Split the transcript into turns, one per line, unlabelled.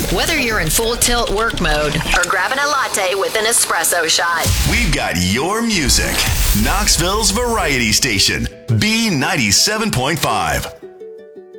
Whether you're in full tilt work mode or grabbing a latte with an espresso shot,
we've got your music. Knoxville's Variety Station, B97.5.